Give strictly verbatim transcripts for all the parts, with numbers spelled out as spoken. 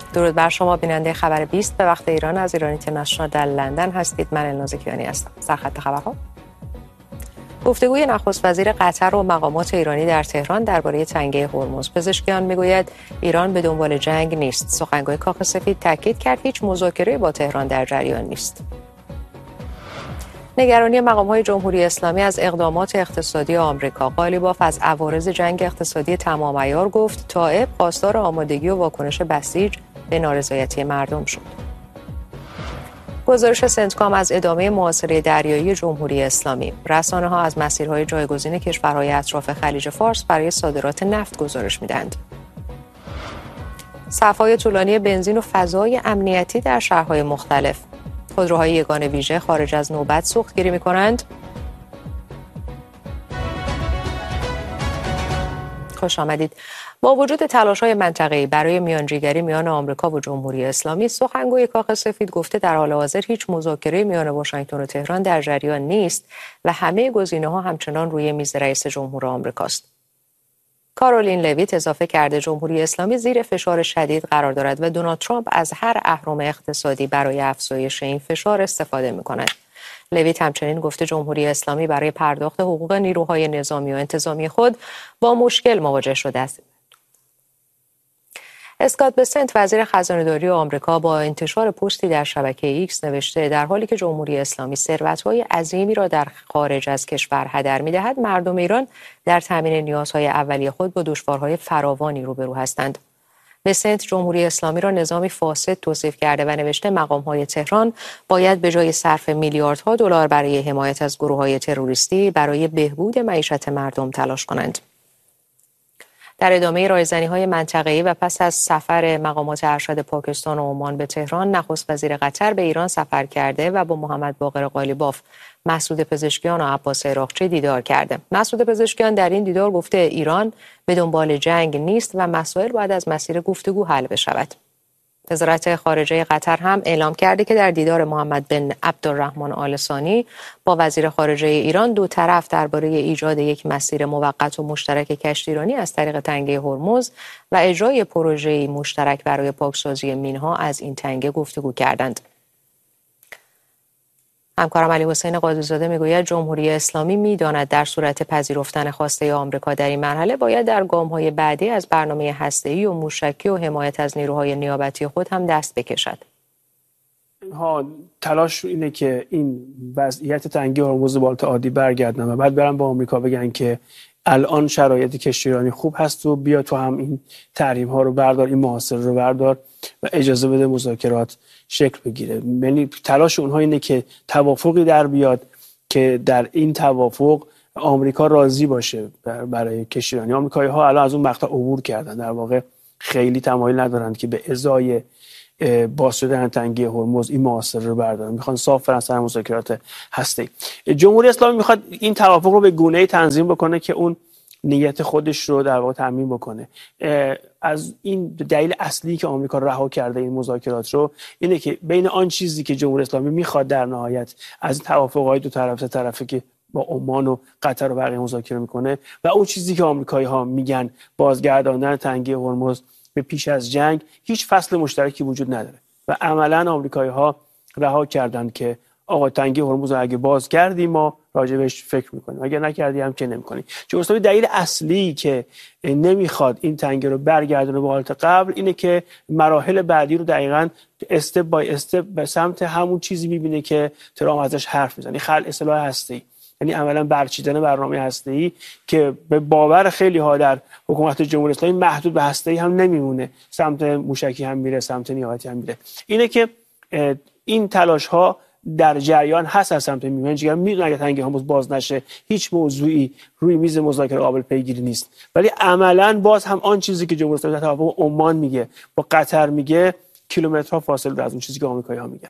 درود بر شما بیننده خبر بیست به وقت ایران از ایران اینترنشنال در لندن هستید. من الناز کیانی هستم. سرخط خبرها: گفتگوی نخست وزیر قطر و مقامات ایرانی در تهران درباره تنگه هرمز. پزشکیان میگوید ایران به دنبال جنگ نیست. سخنگوی کاخ سفید تاکید کرد هیچ مذاکره با تهران در جریان نیست. نگرانی مقام‌های جمهوری اسلامی از اقدامات اقتصادی آمریکا. قالیباف از عوارض جنگ اقتصادی تمام عیار گفت طائف خواستار آمادگی و واکنش بسیج به نارضایتی مردم شد. گزارش سنتکام از ادامه محاصره دریایی جمهوری اسلامی. رسانه‌ها از مسیرهای جایگزین کشورهای اطراف خلیج فارس برای صادرات نفت گزارش می‌دهند. صف‌های طولانی بنزین و فضای امنیتی در شهرهای مختلف. خودروهای یگان ویژه خارج از نوبت سوختگیری می‌کنند. خوش آمدید. با وجود تلاش‌های منطقه‌ای برای میانجیگری میان آمریکا و جمهوری اسلامی، سخنگوی کاخ سفید گفته در حال حاضر هیچ مذاکره میان واشنگتن و تهران در جریان نیست و همه گزینه‌ها همچنان روی میز رئیس جمهور آمریکاست. کارولین لویت اضافه کرده جمهوری اسلامی زیر فشار شدید قرار دارد و دونالد ترامپ از هر اهرم اقتصادی برای افزایش این فشار استفاده می‌کند. لویت همچنین گفته جمهوری اسلامی برای پرداخت حقوق نیروهای نظامی و انتظامی خود با مشکل مواجه شده است. اسکات بسنت وزیر خزانه‌داری آمریکا با انتشار پستی در شبکه ایکس نوشته در حالی که جمهوری اسلامی ثروت‌های عظیمی را در خارج از کشور هدر می‌دهد، مردم ایران در تامین نیازهای اولیه خود با دشوارهای فراوانی روبرو هستند. بسنت جمهوری اسلامی را نظامی فاسد توصیف کرده و نوشته مقام‌های تهران باید به جای صرف میلیاردها دلار برای حمایت از گروه‌های تروریستی برای بهبود معیشت مردم تلاش کنند. در ادامه رایزنی‌های منطقه‌ای و پس از سفر مقامات ارشد پاکستان و عمان به تهران، نخست وزیر قطر به ایران سفر کرده و با محمد باقر قالیباف، مسعود پزشکیان و عباس عراقچی دیدار کرده. مسعود پزشکیان در این دیدار گفته ایران به دنبال جنگ نیست و مسائل باید از مسیر گفتگو حل بشود. وزارت خارجه قطر هم اعلام کرده که در دیدار محمد بن عبدالرحمن آل ثانی با وزیر خارجه ایران دو طرف درباره ایجاد یک مسیر موقت و مشترک کشتیرانی از طریق تنگه هرمز و اجرای پروژه‌ای مشترک برای پاکسازی مین‌ها از این تنگه گفتگو کردند. همکارم علی حسین قاضی‌زاده میگوید جمهوری اسلامی میداند در صورت پذیرفتن خواسته آمریکا در این مرحله باید در گام‌های بعدی از برنامه هسته‌ای و موشکی و حمایت از نیروهای نیابتی خود هم دست بکشد. ها تلاش اینه که این وضعیت تنگی هرمز به حالت عادی برگردن و بعد برن با آمریکا بگن که الان شرایط کشتیرانی خوب هست و بیا تو هم این تحریم ها رو بردار، این محاصره رو بردار و اجازه بده مذاکرات شکل بگیره. یعنی تلاش اونها اینه که توافقی در بیاد که در این توافق آمریکا راضی باشه برای کشتیرانی. آمریکایی ها الان از اون مقطع عبور کردن، در واقع خیلی تمایل ندارند که به ازای باز شدن تنگی هرمز این محاصره رو بردارن، میخوان صاف برن سر مذاکرات هسته‌ای. جمهوری اسلامی میخواد این توافق رو به گونه‌ای تنظیم بکنه که اون نیت خودش رو در واقع تضمین بکنه. از این دلیل اصلی که آمریکا رها کرده این مذاکرات رو اینه که بین آن چیزی که جمهوری اسلامی میخواد در نهایت از توافق‌های دو طرفه طرفه که با عمان و قطر و بقیه مذاکره میکنه و اون چیزی که آمریکایی‌ها میگن بازگرداندن تنگی هرمز به پیش از جنگ، هیچ فصل مشترکی وجود نداره و عملاً آمریکایی‌ها رها کردند که آقا تنگی هرمز رو اگه باز کردیم ما راجبش فکر میکنیم، اگه نکردی هم که نمیکنیم. چون اصلا دلیل اصلی که نمیخواد این تنگی رو برگردونه به حالت قبل اینه که مراحل بعدی رو دقیقاً استپ بای استپ به سمت همون چیزی میبینه که ترامپ ازش حرف میزنه، خلع سلاح هسته‌ای، یعنی عملاً برچیدن برنامه هسته‌ای که به باور خیلی ها در حکومت جمهوری اسلامی محدود به هسته‌ای هم نمیمونه، سمت موشکی هم میره، سمت نیابتی هم میره. اینه که این تلاش ها در جریان هست از سمت میانجیگر. میدونن اگه تنگی هرمز باز نشه هیچ موضوعی روی میز مذاکره قابل پیگیری نیست، ولی عملاً باز هم آن چیزی که جمهوری اسلامی در توافق عمان میگه با قطر میگه کیلومترها فاصله از اون چیزی که آمریکایی‌ها میگن.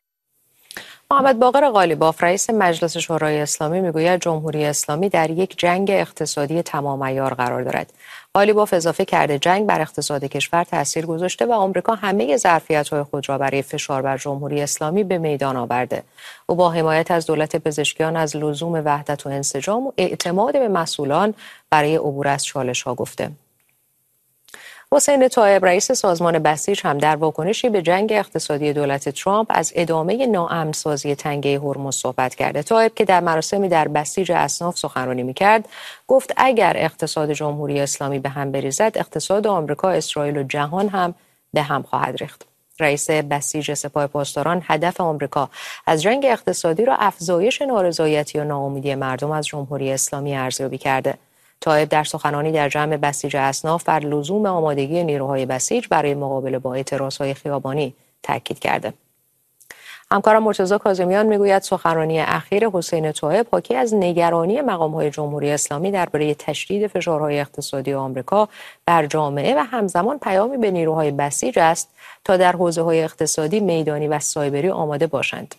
محمد باقر قالیباف رئیس مجلس شورای اسلامی میگوید جمهوری اسلامی در یک جنگ اقتصادی تمام عیار قرار دارد. قالیباف اضافه کرده جنگ بر اقتصاد کشور تاثیر گذاشته و آمریکا همه ظرفیت‌های خود را برای فشار بر جمهوری اسلامی به میدان آورده. او با حمایت از دولت پزشکیان از لزوم وحدت و انسجام و اعتماد به مسئولان برای عبور از چالش‌ها گفته. حسین طایب رئیس سازمان بسیج هم در واکنشی به جنگ اقتصادی دولت ترامپ از ادامه ناامن‌سازی تنگه هرمز صحبت کرده. طایب که در مراسمی در بسیج اصناف سخنرانی می‌کرد، گفت اگر اقتصاد جمهوری اسلامی به هم بریزد، اقتصاد آمریکا، اسرائیل و جهان هم به هم خواهد ریخت. رئیس بسیج سپاه پاسداران هدف آمریکا از جنگ اقتصادی را افزایش نارضایتی و ناامیدی مردم از جمهوری اسلامی ارزیابی کرده. طایب در سخنرانی در جمع بسیج اصناف بر لزوم آمادگی نیروهای بسیج برای مقابله با اعتراضهای خیابانی تاکید کرده. همکارم مرتضی کاظمیان میگوید سخنرانی اخیر حسین طایب حاکی از نگرانی مقام‌های جمهوری اسلامی درباره تشدید فشارهای اقتصادی آمریکا بر جامعه و همزمان پیامی به نیروهای بسیج است تا در حوزه‌های اقتصادی، میدانی و سایبری آماده باشند.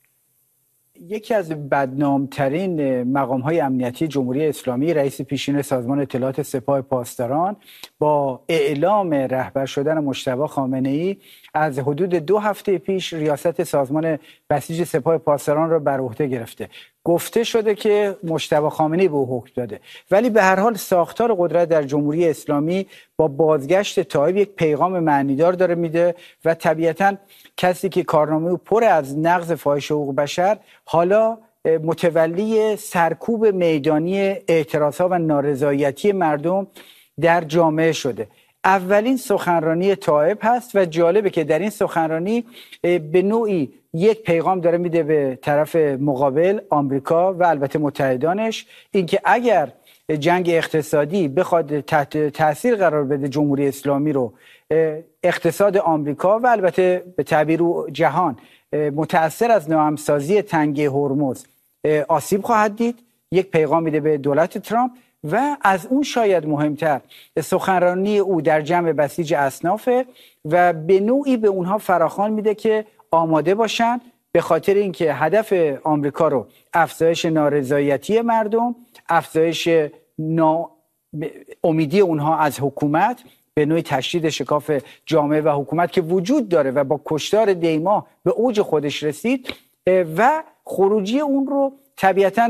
یکی از بدنامترین مقام‌های امنیتی جمهوری اسلامی، رئیس پیشین سازمان اطلاعات سپاه پاسداران، با اعلام رهبر شدن مجتبی خامنه‌ای از حدود دو هفته پیش ریاست سازمان بسیج سپاه پاسداران را بر عهده گرفته. گفته شده که مجتبی خامنه‌ای به او حکم داده، ولی به هر حال ساختار قدرت در جمهوری اسلامی با بازگشت طایب یک پیغام معنیدار داره میده و طبیعتاً کسی که کارنامه او پر از نقض فاحش حقوق بشر حالا متولی سرکوب میدانی اعتراضها و نارضایتی مردم در جامعه شده. اولین سخنرانی طایب هست و جالبه که در این سخنرانی به نوعی یک پیغام داره میده به طرف مقابل، آمریکا و البته متحدانش، اینکه اگر جنگ اقتصادی بخواد تحت تاثیر قرار بده جمهوری اسلامی رو، اقتصاد آمریکا و البته به تعبیر جهان متأثر از ناهمسازی تنگه هرمز آسیب خواهد دید. یک پیغام میده به دولت ترامپ و از اون شاید مهمتر سخنرانی او در جمع بسیج اصناف و به نوعی به اونها فراخوان میده که آماده باشن، به خاطر اینکه هدف آمریکا رو افزایش نارضایتی مردم، افزایش نا... امیدی اونها از حکومت، به نوعی تشدید شکاف جامعه و حکومت که وجود داره و با کشتار دیما به اوج خودش رسید و خروجی اون رو طبیعتاً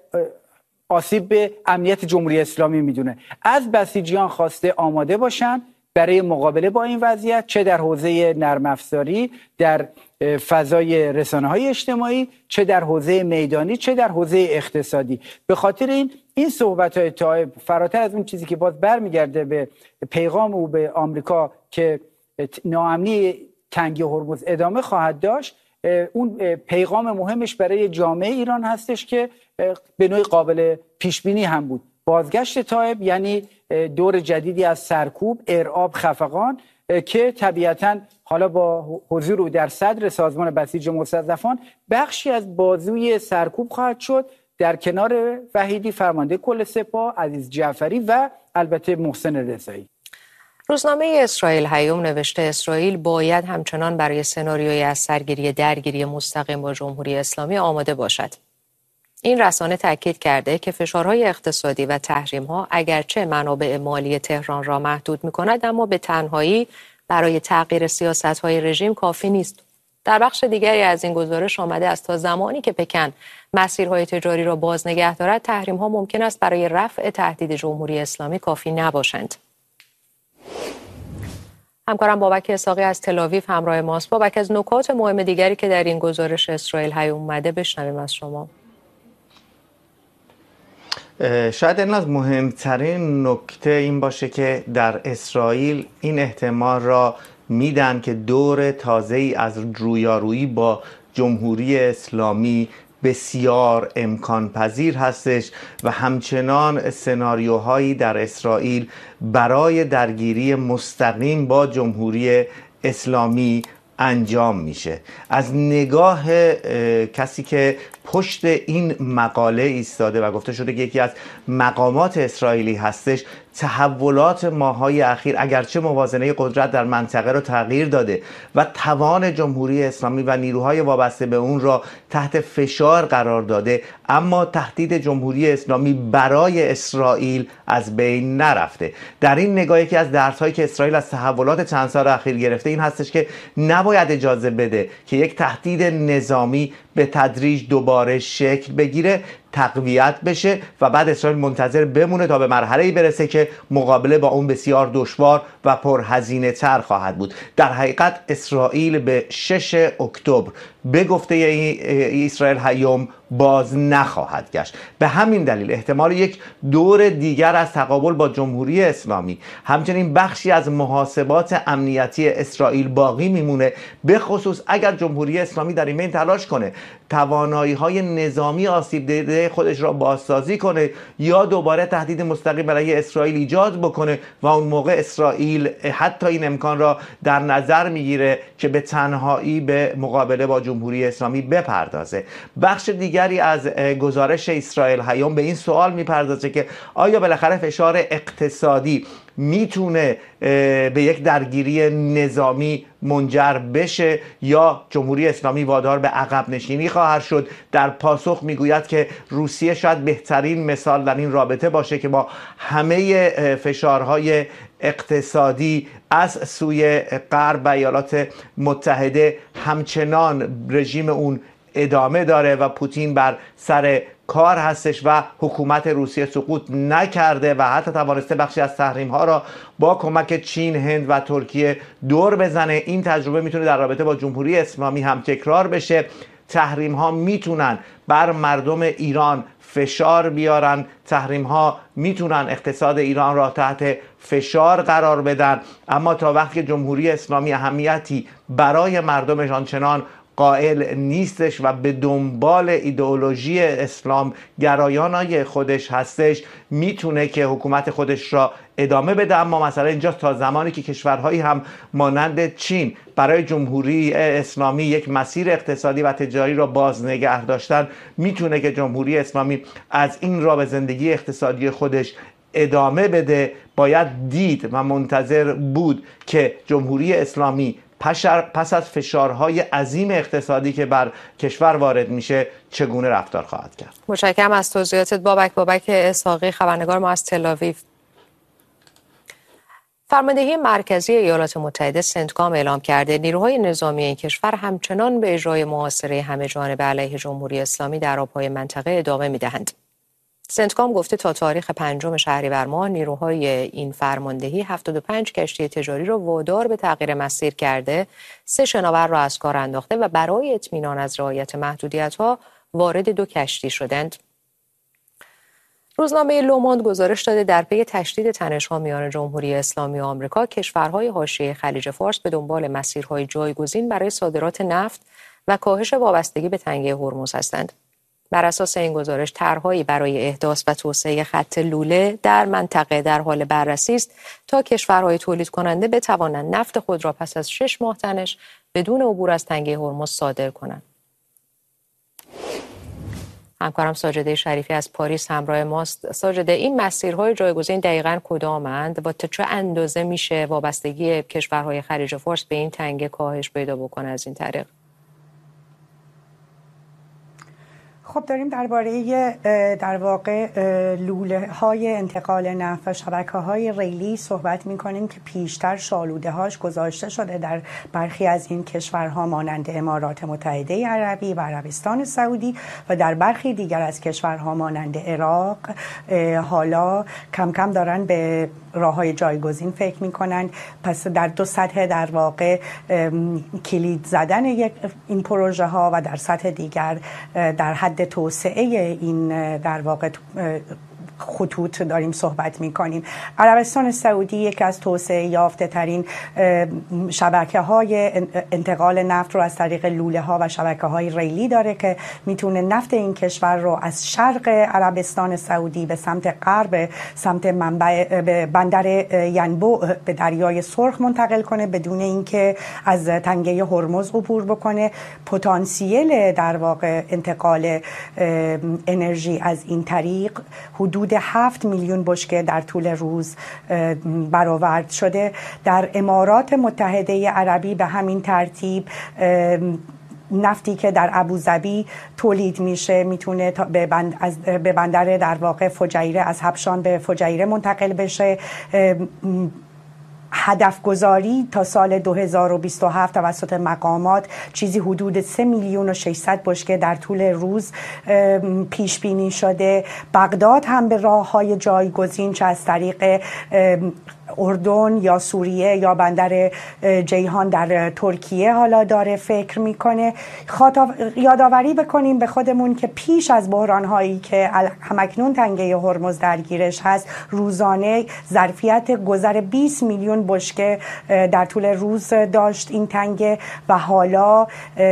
آسیب به امنیت جمهوری اسلامی میدونه. از بسیجیان خواسته آماده باشن برای مقابله با این وضعیت، چه در حوزه نرم افزاری، در فضای رسانه‌های اجتماعی، چه در حوزه میدانی، چه در حوزه اقتصادی. به خاطر این این صحبت‌های طایب فراتر از اون چیزی که باز برمیگرده به پیغام او به آمریکا که ناامنی تنگه هرمز ادامه خواهد داشت، اون پیغام مهمش برای جامعه ایران هستش که به نوعی قابل پیش بینی هم بود. بازگشت طایب یعنی دور جدیدی از سرکوب، ارعاب، خفقان که طبیعتاً حالا با حضور او در صدر سازمان بسیج مستضعفان بخشی از بازوی سرکوب خواهد شد، در کنار وحیدی فرمانده کل سپاه، عزیز جعفری و البته محسن رضایی. روزنامه اسرائیل هیوم نوشته اسرائیل باید همچنان برای سناریوی از سرگیری درگیری مستقیم با جمهوری اسلامی آماده باشد. این رسانه تاکید کرده که فشارهای اقتصادی و تحریم‌ها اگرچه منابع مالی تهران را محدود می‌کند، اما به تنهایی برای تغییر سیاست‌های رژیم کافی نیست. در بخش دیگری از این گزارش آمده است تا زمانی که پکن مسیرهای تجاری را باز نگه دارد، تحریم‌ها ممکن است برای رفع تهدید جمهوری اسلامی کافی نباشند. همکارم بابک اسحاقی از تل‌آویو همراه ماست. بابک، از نکات مهم دیگری که در این گزارش اسرائیل هیوم اومده بشنویم از شما. شاید این از مهمترین نکته این باشه که در اسرائیل این احتمال را میدن که دور تازه‌ای از رویارویی با جمهوری اسلامی بسیار امکان پذیر هستش و همچنان سناریوهایی در اسرائیل برای درگیری مستقیم با جمهوری اسلامی انجام میشه. از نگاه کسی که پشت این مقاله ایستاده و گفته شده که یکی از مقامات اسرائیلی هستش، تحولات ماه‌های اخیر اگرچه موازنه قدرت در منطقه رو تغییر داده و توان جمهوری اسلامی و نیروهای وابسته به اون را تحت فشار قرار داده، اما تهدید جمهوری اسلامی برای اسرائیل از بین نرفته. در این نگاه یکی از درس‌هایی که اسرائیل از تحولات چند سال اخیر گرفته این هستش که نباید اجازه بده که یک تهدید نظامی به تدریج دوباره شکل بگیره، تقویت بشه و بعد اسرائیل منتظر بمونه تا به مرحله‌ای برسه که مقابله با اون بسیار دشوار و پرهزینه تر خواهد بود. در حقیقت اسرائیل به شش اکتبر به گفته اسرائیل هیوم باز نخواهد گشت. به همین دلیل احتمال یک دور دیگر از تقابل با جمهوری اسلامی، همچنین بخشی از محاسبات امنیتی اسرائیل باقی میمونه، به خصوص اگر جمهوری اسلامی در این بین تلاش کنه توانایی‌های نظامی آسیب دیده خودش را بازسازی کنه یا دوباره تهدید مستقیم علیه اسرائیل ایجاد بکنه و اون موقع اسرائیل حتی این امکان را در نظر میگیره که به تنهایی به مقابله با جمهوری اسلامی بپردازه. بخش دیگری از گزارش اسرائیل هیوم به این سوال میپردازه که آیا بالاخره فشار اقتصادی میتونه به یک درگیری نظامی منجر بشه یا جمهوری اسلامی وادار به عقب نشینی خواهد شد. در پاسخ میگوید که روسیه شاید بهترین مثال در این رابطه باشه که با همه فشارهای اقتصادی از سوی غرب و ایالات متحده همچنان رژیم اون ادامه داره و پوتین بر سر کار هستش و حکومت روسیه سقوط نکرده و حتی توانسته بخشی از تحریم ها را با کمک چین، هند و ترکیه دور بزنه. این تجربه میتونه در رابطه با جمهوری اسلامی هم تکرار بشه. تحریم ها میتونن بر مردم ایران فشار بیارن، تحریم ها میتونن اقتصاد ایران را تحت فشار قرار بدن، اما تا وقتی جمهوری اسلامی اهمیتی برای مردمش آنچنان قائل نیستش و به دنبال ایدئولوژی اسلام گرایانای خودش هستش، میتونه که حکومت خودش را ادامه بده. اما مسئله اینجاست تا زمانی که کشورهایی هم مانند چین برای جمهوری اسلامی یک مسیر اقتصادی و تجاری را باز نگه داشتن، میتونه که جمهوری اسلامی از این راه به زندگی اقتصادی خودش ادامه بده. باید دید و منتظر بود که جمهوری اسلامی پس از فشارهای عظیم اقتصادی که بر کشور وارد میشه چگونه رفتار خواهد کرد. متشکرم از توضیحاتت بابک. بابک اسحاقی، خبرنگار ما از تل‌آویو. فرماندهی مرکزی ایالات متحده سنتکام اعلام کرده نیروهای نظامی این کشور همچنان به اجرای محاصره همه‌جانبه علیه جمهوری اسلامی در آب‌های منطقه ادامه می‌دهند. سنتکام گفته تا تاریخ پنجم شهریور ماه نیروهای این فرماندهی هفتاد و پنج کشتی تجاری را وادار به تغییر مسیر کرده، سه شناور را از کار انداخته و برای اطمینان از رعایت محدودیت‌ها وارد دو کشتی شدند. روزنامه لوموند گزارش داده در پی تشدید تنش‌ها میان جمهوری اسلامی و آمریکا، کشورهای حاشیه خلیج فارس به دنبال مسیرهای جایگزین برای صادرات نفت و کاهش وابستگی به تنگه هرمز هستند. بر اساس این گزارش طرحهایی برای احداث و توسعه خط لوله در منطقه در حال بررسی است تا کشورهای تولید کننده بتوانند نفت خود را پس از شش ماه تنش بدون عبور از تنگه هرمز صادر کنند. همکارم ساجده شریفی از پاریس همراه ماست. ساجده، این مسیرهای جایگزین دقیقاً کدامند و تا چه اندازه میشه وابستگی کشورهای خلیج فارس به این تنگه کاهش پیدا بکنه از این طریق؟ خب داریم درباره در واقع لوله های انتقال نفت و شبکه های ریلی صحبت می کنیم که پیشتر شالوده هاش گذاشته شده در برخی از این کشورها مانند امارات متحده عربی و عربستان سعودی و در برخی دیگر از کشورها مانند عراق حالا کم کم دارن به راه های جایگزین فکر می کنن. پس در دو سطح در واقع کلید زدن این پروژه ها و در سطح دیگر در حد توسعه این در واقع خطوط داریم صحبت می کنیم. عربستان سعودی یکی از توسعه یافته ترین شبکه های انتقال نفت رو از طریق لوله ها و شبکه های ریلی داره که میتونه نفت این کشور رو از شرق عربستان سعودی به سمت غرب، سمت منبع به بندر ینبوع به دریای سرخ منتقل کنه بدون اینکه از تنگه هرمز عبور بکنه. پتانسیل در واقع انتقال انرژی از این طریق حدود هفت میلیون بشکه در طول روز برآورد شده. در امارات متحده عربی به همین ترتیب نفتی که در ابوظبی تولید میشه میتونه به بند از به بندر در واقع فجیره از حبشان به فجیره منتقل بشه. هدف گذاری تا سال دو هزار و بیست و هفت توسط مقامات چیزی حدود سه میلیون و ششصد بشکه در طول روز پیش بینی شده. بغداد هم به راه‌های جایگزین چه از طریق اردن یا سوریه یا بندر جیهان در ترکیه حالا داره فکر میکنه. یادآوری بکنیم به خودمون که پیش از بحران‌هایی که همکنون تنگه هرمز درگیرش هست، روزانه ظرفیت گذر بیست میلیون بشکه در طول روز داشت این تنگه و حالا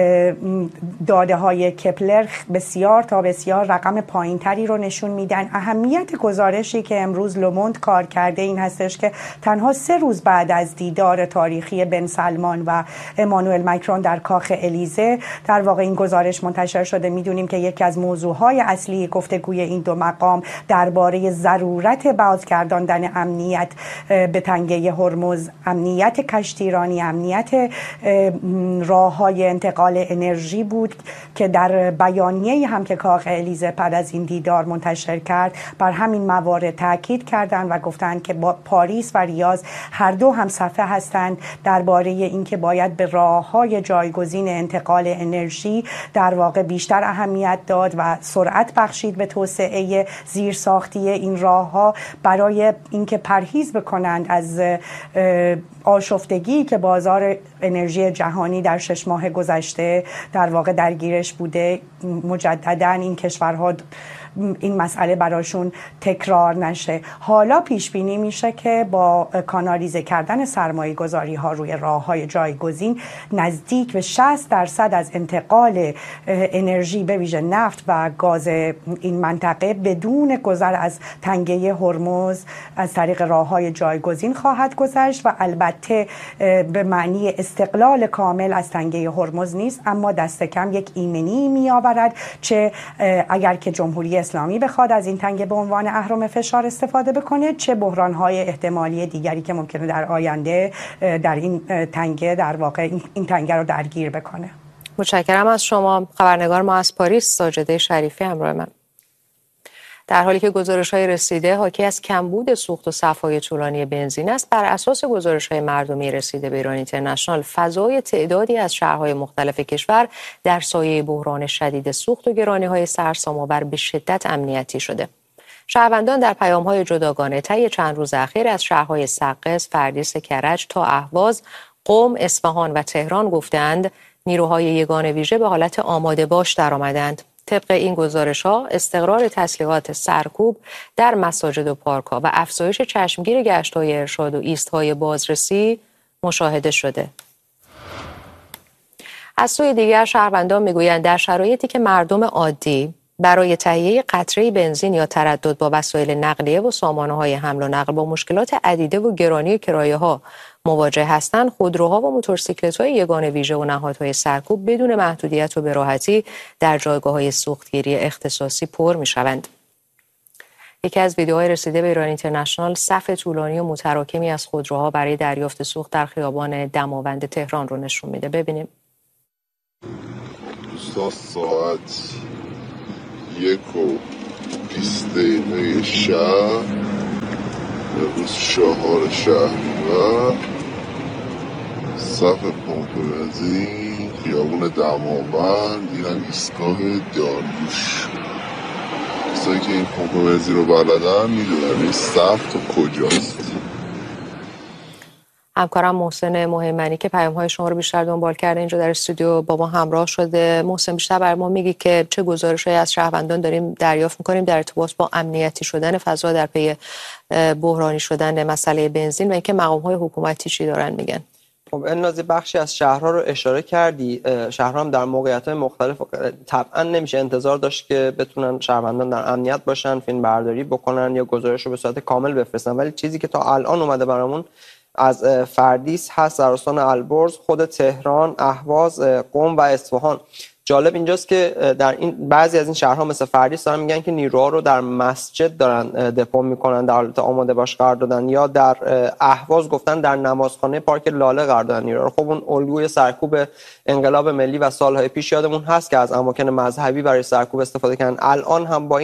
داده های کپلر بسیار تا بسیار رقم پایین تری رو نشون میدن. اهمیت گزارشی که امروز لوموند کار کرده این هستش که تنها سه روز بعد از دیدار تاریخی بن سلمان و امانوئل مکرون در کاخ الیزه در واقع این گزارش منتشر شده. میدونیم که یکی از موضوعهای اصلی گفتگوی این دو مقام درباره ضرورت بازگرداندن امنیت به تنگه هرمز، امنیت کشتیرانی، امنیت راه‌های انتقال انرژی بود که در بیانیه‌ای هم که کاخ الیزه بعد از این دیدار منتشر کرد بر همین موارد تاکید کردند و گفتند که با پاریس و ریاض هر دو هم صفحه هستند درباره اینکه باید به راه‌های جایگزین انتقال انرژی در واقع بیشتر اهمیت داد و سرعت بخشید به توسعه زیرساختی این راه‌ها برای اینکه پرهیز بکنند از آشفتگی که بازار انرژی جهانی در شش ماه گذشته در واقع درگیرش بوده. مجدداً این کشورها این مسئله براشون تکرار نشه. حالا پیش بینی میشه که با کانالیزه کردن سرمایه گذاری ها روی راه های جایگزین نزدیک به شصت درصد از انتقال انرژی به ویژه نفت و گاز این منطقه بدون گذر از تنگه هرمز از طریق راه های جایگزین خواهد گذشت و البته به معنی استقلال کامل از تنگه هرمز نیست، اما دست کم یک ایمنی می آورد، چه اگر که جمهوری اسلامی بخواد از این تنگه به عنوان اهرم فشار استفاده بکنه، چه بحران‌های احتمالی دیگری که ممکنه در آینده در این تنگه در واقع این تنگه رو درگیر بکنه. متشکرم از شما. خبرنگار ما از پاریس ساجده شریفی همراه من. در حالی که گزارش‌های رسیده حاکی از کمبود سوخت و صف‌های طولانی بنزین است، بر اساس گزارش‌های مردمی رسیده به ایران اینترنشنال، فضای تعدادی از شهرهای مختلف کشور در سایه بحران شدید سوخت و گرانی‌های سرسام‌آور به شدت امنیتی شده. شهروندان در پیام‌های جداگانه طی چند روز اخیر از شهرهای سقز، فردیس، کرج تا اهواز، قم، اصفهان و تهران گفتند نیروهای یگان ویژه به حالت آماده باش درآمدند. طبق این گزارش‌ها استقرار تسلیحات سرکوب در مساجد و پارک‌ها و افزایش چشمگیر گشت‌های ارشاد و ایست‌های بازرسی مشاهده شده. از سوی دیگر شهروندان میگویند در شرایطی که مردم عادی برای تهیه قطره بنزین یا تردد با وسایل نقلیه و سامانه‌های حمل و نقل با مشکلات عدیده و گرانی کرایه‌ها مواجه هستند، خودروها و موتورسیکلت‌های یگان ویژه و نهادهای سرکوب بدون محدودیت و به راحتی در جایگاه‌های سوختگیری اختصاصی پر می‌شوند. یکی از ویدیوهای رسیده به ایران اینترنشنال صف طولانی و متراکمی از خودروها برای دریافت سوخت در خیابان دماوند تهران رو نشون میده. ببینیم. دوستا ساعت یک و بیست دقیقه شب روز چهار شهریور، صف پمپ بنزین خیابون دماوند، اینم ایستگاه داریوش. کسایی که این پمپ بنزین رو بلدن میدونن این صف تا کجاست. همکارم محسن مهمنی که پیام‌های شما رو بیشتر دنبال کرده اینجا در استودیو با ما همراه شده. محسن، بیشتر برای ما میگی که چه گزارش‌هایی از شهروندان داریم دریافت می‌کنیم در ارتباط با امنیتی شدن فضا در پی بحرانی شدن مسئله بنزین و اینکه مقام‌های حکومتی چی دارن میگن؟ خب النازی بخشی از شهرها رو اشاره کردی. شهرها هم در موقعیت‌های مختلف طبعا نمیشه انتظار داشت که بتونن شهروندان در امنیت باشن، فیلم برداری بکنن یا گزارش رو به صورت کامل بفرستن، ولی چیزی که تا الان اومده برامون از فردیس هست، در استان البرز، خود تهران، اهواز، قم و اصفهان. جالب اینجاست که در این بعضی از این شهرها مثل فردیس دارن میگن که نیروها رو در مسجد دارن دپو میکنن، در حالت آماده باش قرار دادن، یا در اهواز گفتن در نمازخانه پارک لاله قرار دادن نیروها. خب اون الگوی سرکوب انقلاب ملی و سالهای پیش یادمون هست که از اماکن مذهبی برای سرکوب استفاده کردن. الان هم با این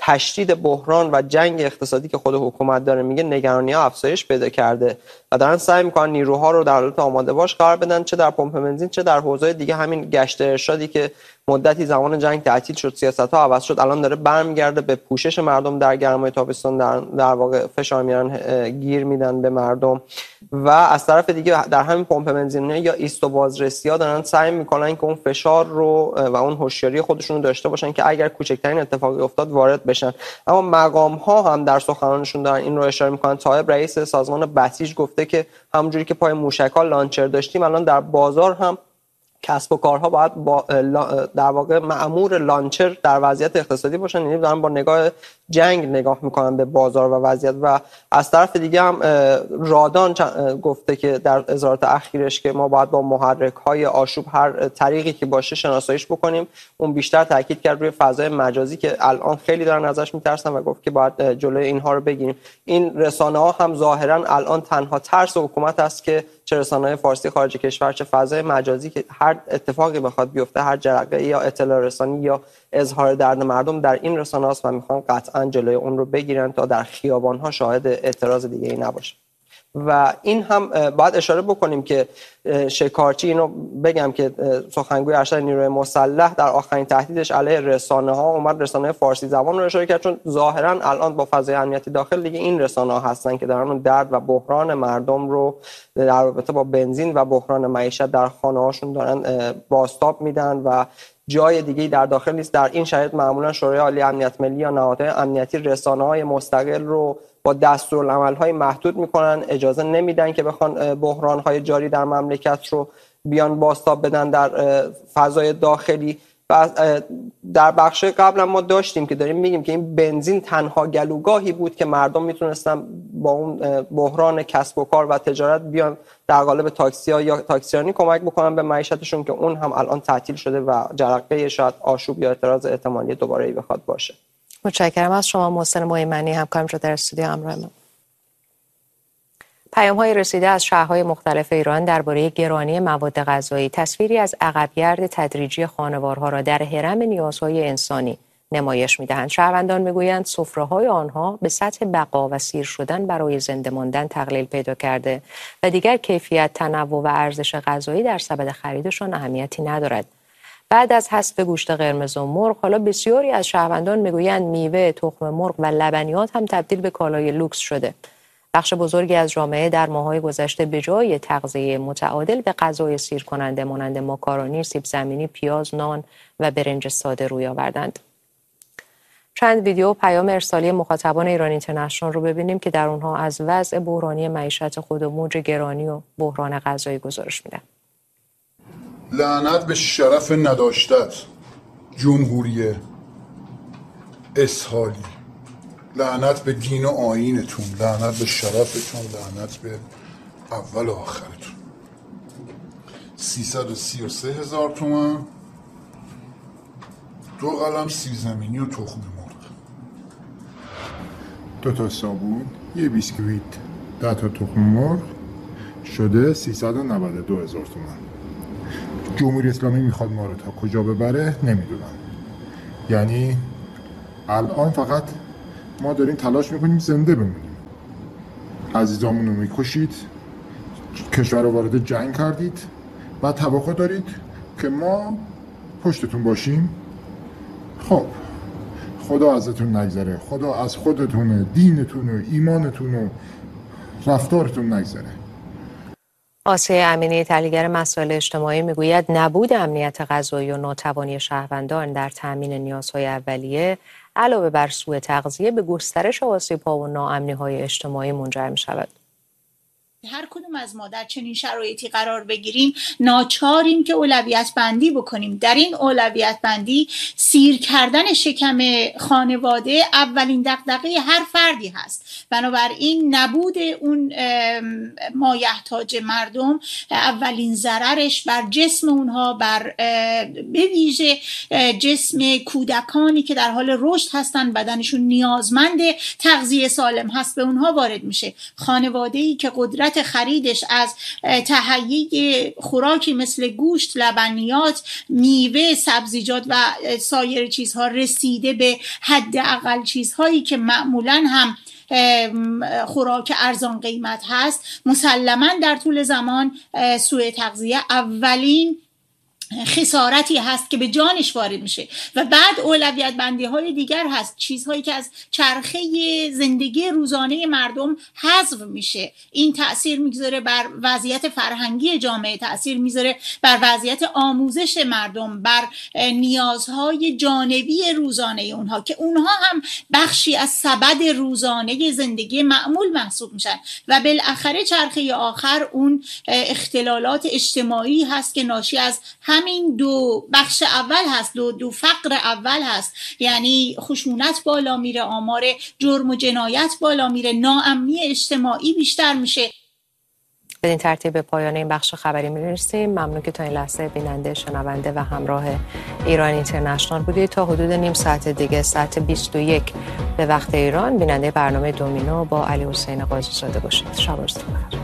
تشدید بحران و جنگ اقتصادی که خود حکومت داره میگه نگرانی‌ها افزایش پیدا کرده و دارن سعی میکنن نیروها رو در حالت آماده باش قرار بدن، چه در پمپ بنزین چه در حوزه دیگه. همین گشت ارشادی که مدتی زمان جنگ تعطیل شد، سیاست‌ها عوض شد، الان داره برمیگرده به پوشش مردم در گرمای تابستان، در, در واقع فشار میارن، گیر میدن به مردم. و از طرف دیگه در همین پمپ بنزین یا ایست و بازرسی‌ها دارن سعی میکنن که اون فشار رو و اون هوشیاری خودشون رو داشته باشن که اگر کوچکترین اتفاقی افتاد وارد بشن. اما مقام‌ها هم در سخنانشون دارن این رو اشاره میکنن. طایب رئیس سازمان بسیج گفته که همونجوری که پای موشک‌ها لانچر داشتیم، الان در بازار هم کسب و کارها باید با در واقع مأمور لانچر در وضعیت اقتصادی باشن، یعنی دارن با نگاه جنگ نگاه میکنن به بازار و وضعیت. و از طرف دیگه هم رادان گفته که در اظهارات اخیرش که ما باید با محرک های آشوب هر طریقی که باشه شناساییش بکنیم. اون بیشتر تاکید کرد روی فضای مجازی که الان خیلی دارن ازش میترسن و گفت که باید جلوی اینها رو بگیریم. این رسانه ها هم ظاهرا الان تنها ترس حکومت است که چه رسانه‌های فارسی خارج کشور چه فضای مجازی که هر اتفاقی بخواد بیفته، هر جرقه یا اطلاع رسانی یا اظهار درد مردم در این رسانه‌هاست و میخوان قطعا جلوی اون رو بگیرن تا در خیابان‌ها شاهد اعتراض دیگه‌ای نباشه. و این هم باید اشاره بکنیم که شکارچی، اینو بگم که سخنگوی ارشد نیروی مسلح در آخرین تهدیدش علیه رسانه‌ها اومد رسانه فارسی زبان رو اشاره کرد، چون ظاهرا الان با فضای امنیتی داخل دیگه این رسانه‌ها هستن که دارن اون درد و بحران مردم رو در رابطه با بنزین و بحران معیشت در خانه‌هاشون دارن بازتاب میدن و جای دیگه در داخل نیست. در این شرایط معمولا شورای عالی امنیت ملی یا نهادهای امنیتی رسانه‌های مستقل رو با دستورالعمل‌های محدود میکنن، اجازه نمیدن که بخوان بحران‌های جاری در مملکت رو بیان بازتاب بدن در فضای داخلی. و در بخش قبل ما داشتیم که داریم میگیم که این بنزین تنها گلوگاهی بود که مردم میتونستن با اون بحران کسب و کار و تجارت بیان در قالب تاکسی‌ها یا تاکسیرانی کمک بکنن به معیشتشون، که اون هم الان تعطیل شده و جرقه شاید آشوب یا اعتراض احتمالی دوباره‌ای بخواد باشه. متشکرم از شما محسن مهمنی، همکارم رو در استودیو همراه ما. پیام‌های رسیده از شهرهای مختلف ایران درباره گرانی مواد غذایی تصویری از عقبگرد تدریجی خانوارها را در هرم نیازهای انسانی نمایش می‌دهند. شهروندان می‌گویند سفره‌های آنها به سطح بقا و سیر شدن برای زنده ماندن تقلیل پیدا کرده و دیگر کیفیت، تنوع و ارزش غذایی در سبد خریدشان اهمیتی ندارد. بعد از حذف گوشت قرمز و مرغ، حالا بسیاری از شهروندان میگویند میوه، تخم مرغ و لبنیات هم تبدیل به کالای لوکس شده. بخش بزرگی از جامعه در ماه‌های گذشته به جای تغذیه متعادل به غذای سیر کننده مانند ماکارونی، سیب زمینی، پیاز، نان و برنج ساده روی آوردند. چند ویدیو و پیام ارسالی مخاطبان ایران اینترنشنال رو ببینیم که در اونها از وضع بحرانی معیشت خود و موج گرانی و بحران غذایی گزارش میدن. لعنت به شرف نداشتت جمهوری اسحالی، لعنت به دین و آیینتون، لعنت به شرفتون، لعنت به اول و آخرتون. سیصد و سی و سه هزار تومان دو قلم سیب زمینی و تخم مرغ، دو تا صابون، یه بیسکویت، ده تا تخم مرغ، شده سیصد و نود و دو هزار تومان. جمهوری اسلامی میخواد ما رو تا کجا ببره نمیدونم. یعنی الان فقط ما داریم تلاش میکنیم زنده بمونیم. عزیزامون رو میکشید، کشور رو وارد جنگ کردید و توقع دارید که ما پشتتون باشیم. خب خدا ازتون نگذره، خدا از خودتون، دینتون و ایمانتون و رفتارتون نگذره. آسیه امینی، تحلیلگر مسائل اجتماعی، میگوید نبود امنیت غذایی و ناتوانی شهروندان در تامین نیازهای اولیه علاوه بر سوء تغذیه به گسترش آسیب‌ها و ناامنی‌های اجتماعی منجر می‌شود. هر کدوم از ما در چنین شرایطی قرار بگیریم ناچاریم که اولویت بندی بکنیم. در این اولویت بندی سیر کردن شکم خانواده اولین دغدغه هر فردی هست. بنابراین نبود اون مایحتاج مردم اولین ضررش بر جسم اونها، بر به ویژه جسم کودکانی که در حال رشد هستن، بدنشون نیازمند تغذیه سالم هست، به اونها وارد میشه. خانواده‌ای که قدرت قدرت خریدش از تهیه خوراکی مثل گوشت، لبنیات، میوه، سبزیجات و سایر چیزها رسیده به حداقل چیزهایی که معمولاً هم خوراک ارزان قیمت هست، مسلماً در طول زمان سوء تغذیه اولین خسارتی هست که به جانش وارد میشه و بعد اولویت بندی های دیگر هست، چیزهایی که از چرخه زندگی روزانه مردم حذف میشه. این تأثیر میگذاره بر وضعیت فرهنگی جامعه، تأثیر میذاره بر وضعیت آموزش مردم، بر نیازهای جانبی روزانه اونها که اونها هم بخشی از سبد روزانه زندگی معمول محسوب میشن و بالاخره چرخه آخر اون اختلالات اجتماعی هست که ناشی از همین دو بخش اول هست، دو دو فقر اول هست. یعنی خشونت بالا میره، آمار جرم و جنایت بالا میره، ناامنی اجتماعی بیشتر میشه. بدین ترتیب به پایان این بخش خبری میرسیم. ممنون که تا این لحظه بیننده، شنونده و همراه ایران اینترنشنال بودید. تا حدود نیم ساعت دیگه، ساعت بیست و یک به وقت ایران، بیننده برنامه دومینو با علی حسین قاضی زاده باشید. شب روزتون بخیر.